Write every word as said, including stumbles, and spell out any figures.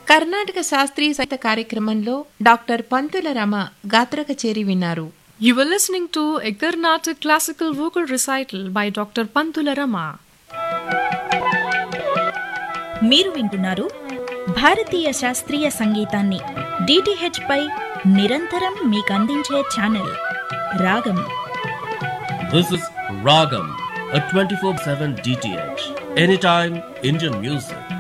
కర్ణాటక శాస్త్రీయ సంగీత కార్యక్రమంలో డాక్టర్ పంతుల రమ గాత్ర కచేరి విన్నారు. You were listening to a Carnatic classical vocal recital by Doctor Pantula Rama. మీరు వింటున్నారు భారతీయ శాస్త్రీయ సంగీతాన్ని డిటిహెచ్ పై నిరంతరం మీకందించే ఛానల్ రాగం. This is Ragam, a twenty-four seven D T H, anytime Indian music.